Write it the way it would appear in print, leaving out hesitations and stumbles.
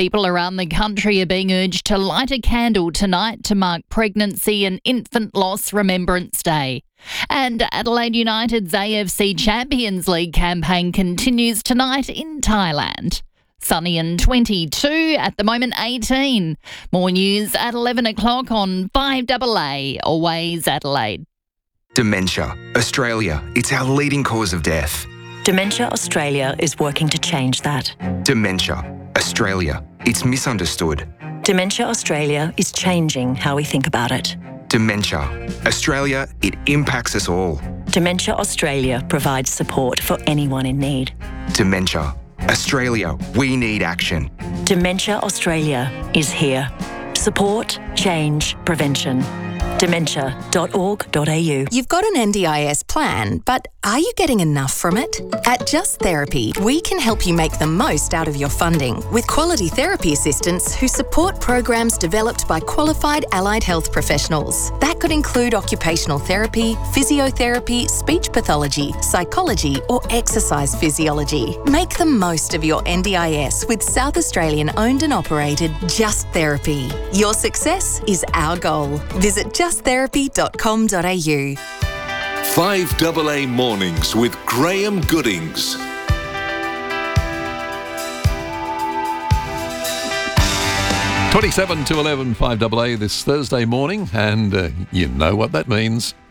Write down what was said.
People around the country are being urged to light a candle tonight to mark Pregnancy and Infant Loss Remembrance Day. And Adelaide United's AFC Champions League campaign continues tonight in Thailand. Sunny and 22, at the moment 18. More news at 11 o'clock on 5AA, always Adelaide. Dementia. Australia, it's our leading cause of death. Dementia Australia is working to change that. Dementia. Australia, it's misunderstood. Dementia Australia is changing how we think about it. Dementia. Australia, it impacts us all. Dementia Australia provides support for anyone in need. Dementia. Australia, we need action. Dementia Australia is here. Support, change, prevention. Dementia.org.au. You've got an NDIS plan, but are you getting enough from it? At Just Therapy, we can help you make the most out of your funding with quality therapy assistants who support programs developed by qualified allied health professionals. That could include occupational therapy, physiotherapy, speech pathology, psychology, or exercise physiology. Make the most of your NDIS with South Australian owned and operated Just Therapy. Your success is our goal. Visit justtherapy.com.au. 5AA Mornings with Graham Goodings. (27 to 11) 5AA this Thursday morning, and you know what that means.